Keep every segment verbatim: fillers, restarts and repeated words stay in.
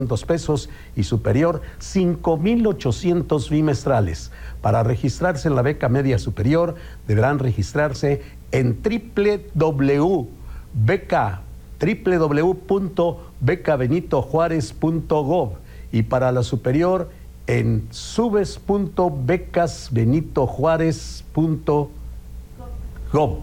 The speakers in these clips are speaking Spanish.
pesos y superior cinco mil ochocientos bimestrales. Para registrarse en la beca media superior deberán registrarse en www punto beca benito juárez punto gov y para la superior en subes punto becas benito juárez punto gov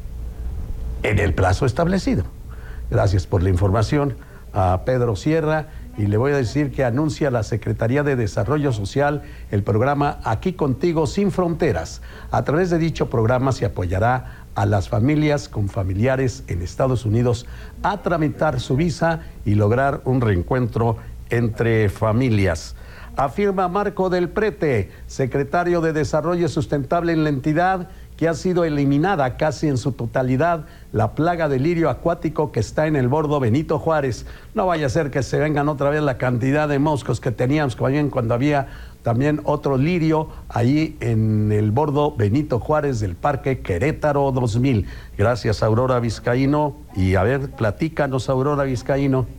en el plazo establecido. Gracias por la información a Pedro Sierra. Y le voy a decir que anuncia la Secretaría de Desarrollo Social el programa Aquí Contigo Sin Fronteras. A través de dicho programa se apoyará a las familias con familiares en Estados Unidos a tramitar su visa y lograr un reencuentro entre familias. Afirma Marco del Prete, secretario de Desarrollo Sustentable en la entidad, que ha sido eliminada casi en su totalidad la plaga de lirio acuático que está en el bordo Benito Juárez. No vaya a ser que se vengan otra vez la cantidad de moscos que teníamos cuando había también otro lirio ahí en el bordo Benito Juárez del Parque Querétaro dos mil. Gracias, Aurora Vizcaíno. Y a ver, platícanos, Aurora Vizcaíno.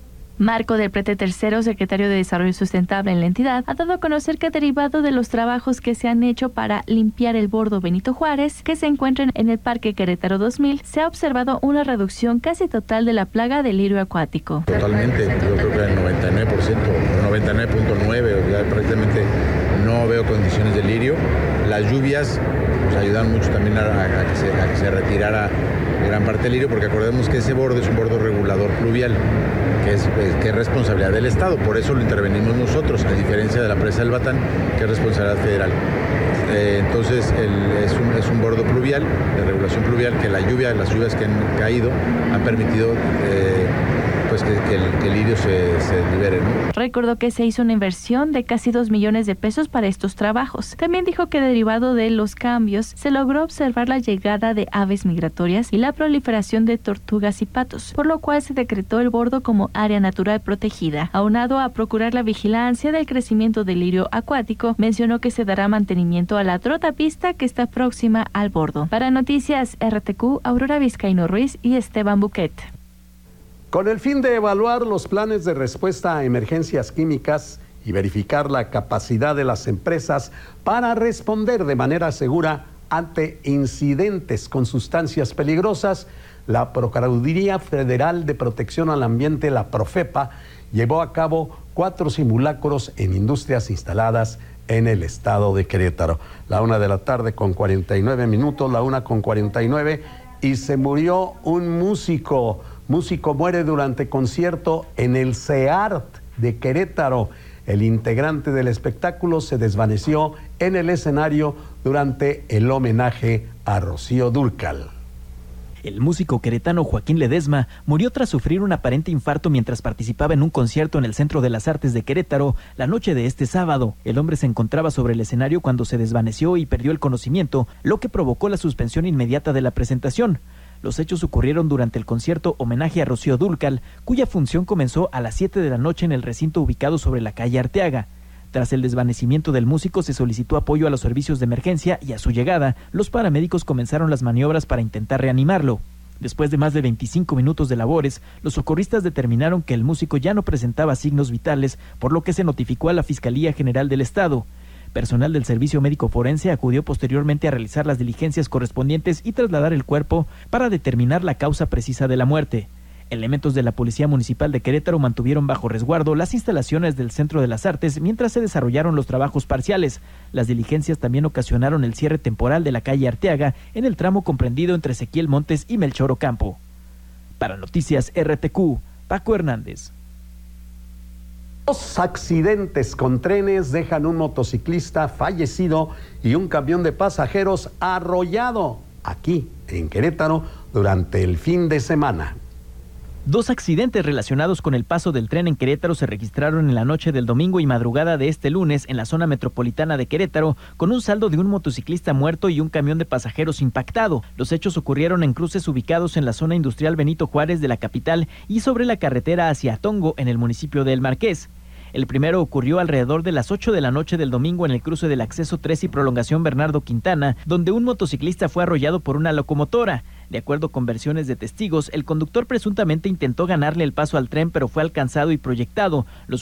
Marco del Prete tercero, secretario de Desarrollo Sustentable en la entidad, ha dado a conocer que derivado de los trabajos que se han hecho para limpiar el bordo Benito Juárez, que se encuentran en el Parque Querétaro dos mil, se ha observado una reducción casi total de la plaga del lirio acuático. Totalmente, yo creo que el noventa y nueve por ciento, noventa y nueve punto nueve por ciento, prácticamente no veo condiciones de lirio. Las lluvias pues, ayudan mucho también a, a, que se, a que se retirara gran parte del lirio, porque acordemos que ese bordo es un bordo regulador pluvial, que es, que es responsabilidad del Estado, por eso lo intervenimos nosotros, a diferencia de la presa del Batán, que es responsabilidad federal. Eh, entonces el, es, un, es un bordo pluvial, de regulación pluvial, que la lluvia, las lluvias que han caído han permitido eh, pues que, que, el, que el lirio se, se libere, ¿no? Recordó que se hizo una inversión de casi dos millones de pesos para estos trabajos. También dijo que derivado de los cambios se logró observar la llegada de aves migratorias y la proliferación de tortugas y patos, por lo cual se decretó el bordo como área natural protegida. Aunado a procurar la vigilancia del crecimiento del lirio acuático, mencionó que se dará mantenimiento a la trotapista que está próxima al bordo. Para Noticias R T Q, Aurora Vizcaíno Ruiz y Esteban Buquet. Con el fin de evaluar los planes de respuesta a emergencias químicas y verificar la capacidad de las empresas para responder de manera segura ante incidentes con sustancias peligrosas, la Procuraduría Federal de Protección al Ambiente, la Profepa, llevó a cabo cuatro simulacros en industrias instaladas en el estado de Querétaro. La una de la tarde con cuarenta y nueve minutos, la una con cuarenta y nueve, y se murió un músico. Músico muere durante concierto en el CEART de Querétaro. El integrante del espectáculo se desvaneció en el escenario durante el homenaje a Rocío Dúrcal. El músico queretano Joaquín Ledesma murió tras sufrir un aparente infarto mientras participaba en un concierto en el Centro de las Artes de Querétaro la noche de este sábado. El hombre se encontraba sobre el escenario cuando se desvaneció y perdió el conocimiento, lo que provocó la suspensión inmediata de la presentación. Los hechos ocurrieron durante el concierto Homenaje a Rocío Dúrcal, cuya función comenzó a las siete de la noche en el recinto ubicado sobre la calle Arteaga. Tras el desvanecimiento del músico se solicitó apoyo a los servicios de emergencia y a su llegada, los paramédicos comenzaron las maniobras para intentar reanimarlo. Después de más de veinticinco minutos de labores, los socorristas determinaron que el músico ya no presentaba signos vitales, por lo que se notificó a la Fiscalía General del Estado. Personal del Servicio Médico Forense acudió posteriormente a realizar las diligencias correspondientes y trasladar el cuerpo para determinar la causa precisa de la muerte. Elementos de la Policía Municipal de Querétaro mantuvieron bajo resguardo las instalaciones del Centro de las Artes mientras se desarrollaron los trabajos parciales. Las diligencias también ocasionaron el cierre temporal de la calle Arteaga en el tramo comprendido entre Ezequiel Montes y Melchor Ocampo. Para Noticias R T Q, Paco Hernández. Dos accidentes con trenes dejan un motociclista fallecido y un camión de pasajeros arrollado aquí en Querétaro durante el fin de semana. Dos accidentes relacionados con el paso del tren en Querétaro se registraron en la noche del domingo y madrugada de este lunes en la zona metropolitana de Querétaro, con un saldo de un motociclista muerto y un camión de pasajeros impactado. Los hechos ocurrieron en cruces ubicados en la zona industrial Benito Juárez de la capital y sobre la carretera hacia Atongo, en el municipio de El Marqués. El primero ocurrió alrededor de las ocho de la noche del domingo en el cruce del acceso tres y prolongación Bernardo Quintana, donde un motociclista fue arrollado por una locomotora. De acuerdo con versiones de testigos, el conductor presuntamente intentó ganarle el paso al tren, pero fue alcanzado y proyectado. Los